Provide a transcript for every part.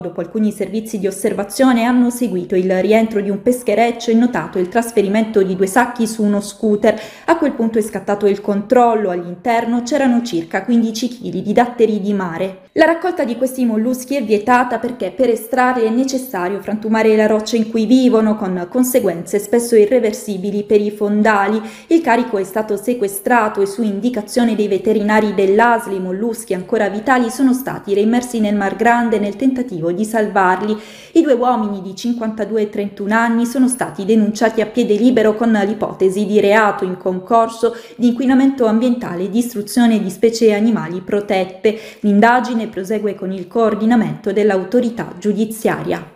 Dopo alcuni servizi di osservazione hanno seguito il rientro di un peschereccio e notato il trasferimento di 2 sacchi su uno scooter. A quel punto è scattato il controllo. All'interno c'erano circa 15 kg di datteri di mare. La raccolta di questi molluschi è vietata perché per estrarli è necessario frantumare la roccia in cui vivono, con conseguenze spesso irreversibili per i fondali. Il carico è stato sequestrato e su indicazione dei veterinari dell'ASL i molluschi ancora vitali sono stati reimmersi nel Mar Grande nel tentativo di salvarli. I 2 uomini di 52 e 31 anni sono stati denunciati a piede libero con l'ipotesi di reato in concorso di inquinamento ambientale e distruzione di specie animali protette. L'indagine prosegue con il coordinamento dell'autorità giudiziaria.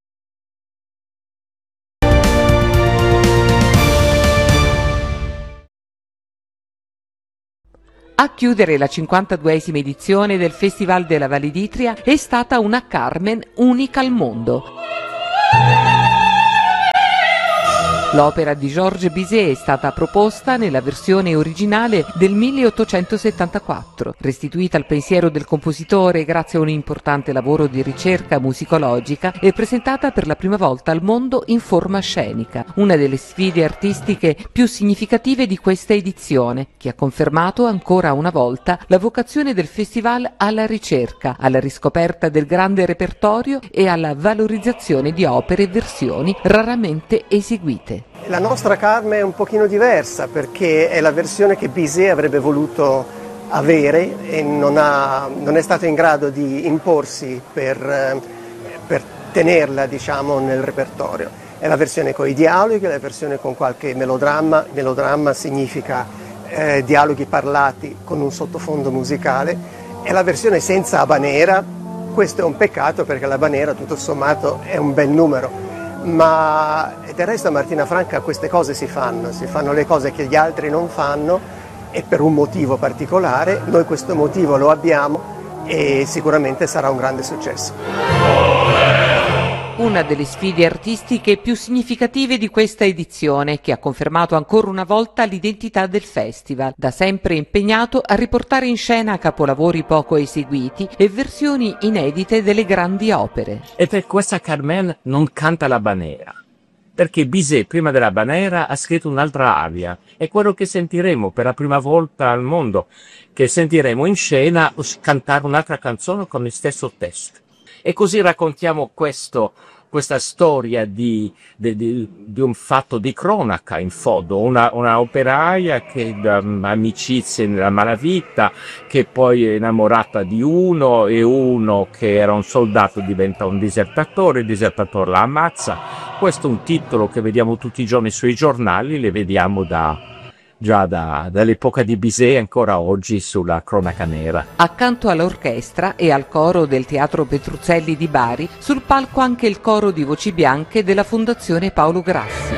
A chiudere la 52esima edizione del Festival della Valle d'Itria è stata una Carmen unica al mondo. L'opera di Georges Bizet è stata proposta nella versione originale del 1874, restituita al pensiero del compositore grazie a un importante lavoro di ricerca musicologica e presentata per la prima volta al mondo in forma scenica, una delle sfide artistiche più significative di questa edizione, che ha confermato ancora una volta la vocazione del festival alla ricerca, alla riscoperta del grande repertorio e alla valorizzazione di opere e versioni raramente eseguite. La nostra Carmen è un pochino diversa perché è la versione che Bizet avrebbe voluto avere e non è stato in grado di imporsi per tenerla, diciamo, nel repertorio. È la versione con i dialoghi, è la versione con qualche melodramma. Melodramma significa dialoghi parlati con un sottofondo musicale. È la versione senza habanera. Questo è un peccato perché l'habanera tutto sommato è un bel numero. Ma del resto a Martina Franca queste cose si fanno le cose che gli altri non fanno e per un motivo particolare. Noi questo motivo lo abbiamo e sicuramente sarà un grande successo. Una delle sfide artistiche più significative di questa edizione, che ha confermato ancora una volta l'identità del festival, da sempre impegnato a riportare in scena capolavori poco eseguiti e versioni inedite delle grandi opere. E per questa Carmen non canta l'habanera, perché Bizet prima dell'habanera ha scritto un'altra aria, è quello che sentiremo per la prima volta al mondo, che sentiremo in scena cantare un'altra canzone con il stesso testo. E così raccontiamo questa storia di un fatto di cronaca, in fondo, una operaia che da amicizie nella malavita, che poi è innamorata di uno e uno che era un soldato diventa un disertatore, il disertatore la ammazza. Questo è un titolo che vediamo tutti i giorni sui giornali, le vediamo già dall'epoca di Bizet ancora oggi sulla cronaca nera. Accanto all'orchestra e al coro del Teatro Petruzzelli di Bari, sul palco anche il coro di voci bianche della Fondazione Paolo Grassi.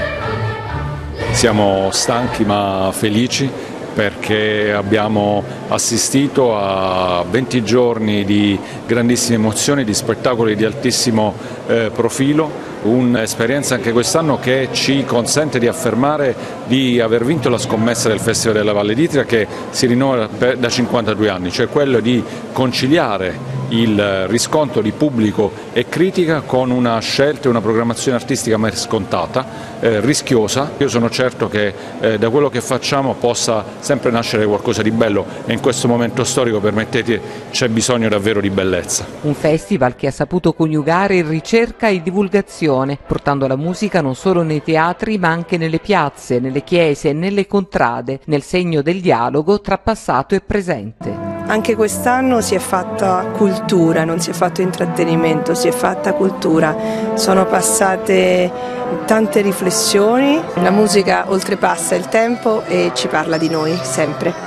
Siamo stanchi ma felici perché abbiamo assistito a 20 giorni di grandissime emozioni, di spettacoli di altissimo profilo, un'esperienza anche quest'anno che ci consente di affermare di aver vinto la scommessa del Festival della Valle d'Itria, che si rinnova da 52 anni, cioè quello di conciliare il riscontro di pubblico e critica con una scelta e una programmazione artistica mai scontata, rischiosa. Io sono certo che da quello che facciamo possa sempre nascere qualcosa di bello e in questo momento storico, permettete, c'è bisogno davvero di bellezza. Un festival che ha saputo coniugare ricerca e divulgazione, portando la musica non solo nei teatri ma anche nelle piazze, nelle chiese e nelle contrade, nel segno del dialogo tra passato e presente. Anche quest'anno si è fatta cultura, non si è fatto intrattenimento, si è fatta cultura. Sono passate tante riflessioni, la musica oltrepassa il tempo e ci parla di noi sempre.